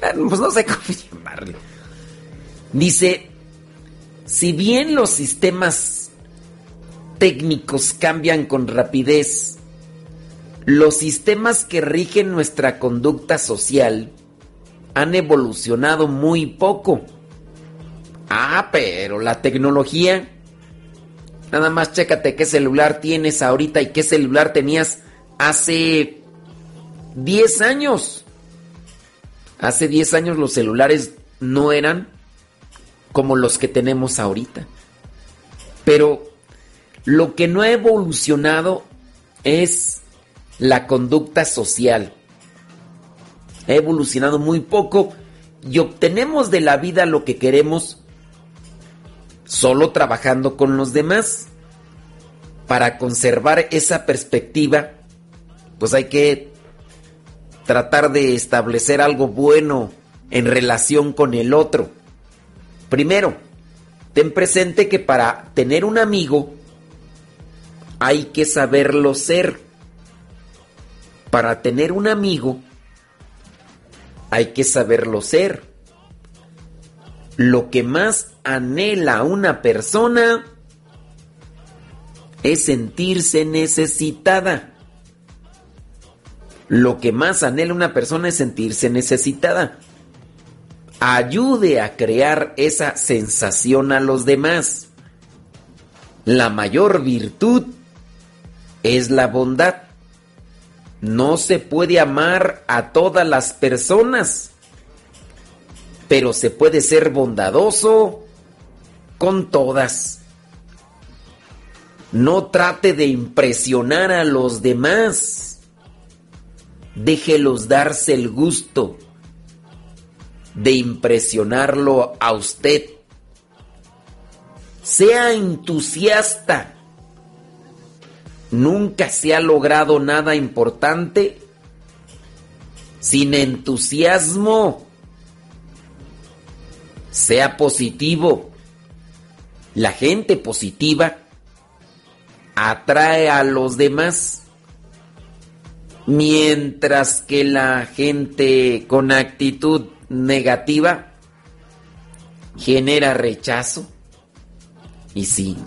Pues no sé cómo llamarle. Dice, si bien los sistemas técnicos cambian con rapidez, los sistemas que rigen nuestra conducta social han evolucionado muy poco. Pero la tecnología, nada más chécate qué celular tienes ahorita y qué celular tenías hace 10 años. Hace 10 años los celulares no eran como los que tenemos ahorita. Pero lo que no ha evolucionado es la conducta social. Ha evolucionado muy poco y obtenemos de la vida lo que queremos solo trabajando con los demás. Para conservar esa perspectiva, pues hay que tratar de establecer algo bueno en relación con el otro. Primero, ten presente que para tener un amigo hay que saberlo ser. Para tener un amigo hay que saberlo ser. Lo que más anhela una persona es sentirse necesitada. Lo que más anhela una persona es sentirse necesitada. Ayude a crear esa sensación a los demás. La mayor virtud es la bondad. No se puede amar a todas las personas, pero se puede ser bondadoso con todas. No trate de impresionar a los demás. Déjelos darse el gusto de impresionarlo a usted. Sea entusiasta. Nunca se ha logrado nada importante sin entusiasmo. Sea positivo. La gente positiva atrae a los demás, mientras que la gente con actitud negativa genera rechazo. Y sí.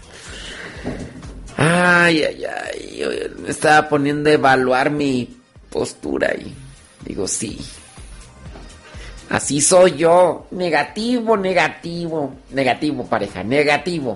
Yo me estaba poniendo a evaluar mi postura y digo, sí. Así soy yo. Negativo, pareja, negativo.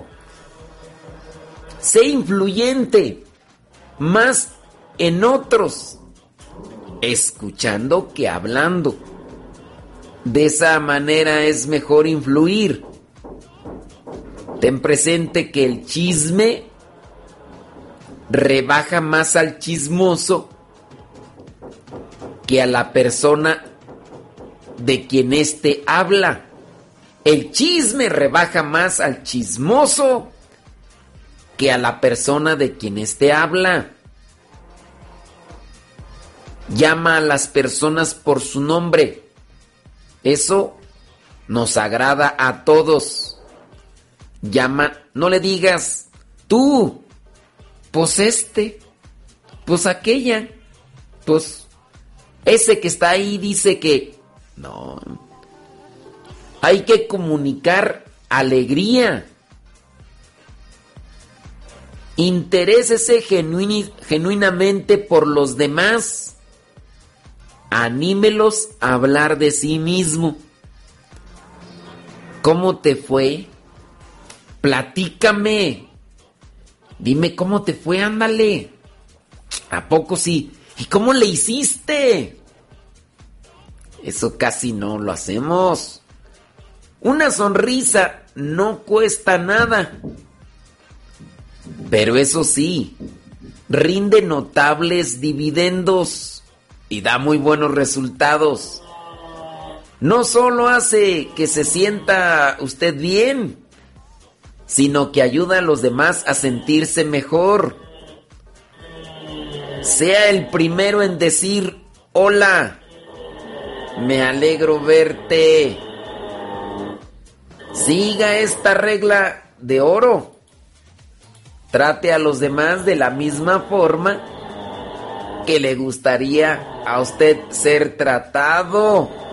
Sé influyente más en otros, escuchando que hablando. De esa manera es mejor influir. Ten presente que el chisme rebaja más al chismoso que a la persona de quien éste habla. El chisme rebaja más al chismoso que a la persona de quien éste habla. Llama a las personas por su nombre. Eso nos agrada a todos. Llama, no le digas tú, pues pues aquella, pues ese que está ahí dice que no. Hay que comunicar alegría. Interésese genuinamente por los demás. Anímelos a hablar de sí mismo. ¿Cómo te fue? Platícame. Dime cómo te fue, ándale. ¿A poco sí? ¿Y cómo le hiciste? Eso casi no lo hacemos. Una sonrisa no cuesta nada. Pero eso sí, rinde notables dividendos y da muy buenos resultados. No solo hace que se sienta usted bien, sino que ayuda a los demás a sentirse mejor. Sea el primero en decir hola, me alegro verte. Siga esta regla de oro. Trate a los demás de la misma forma que le gustaría a usted ser tratado.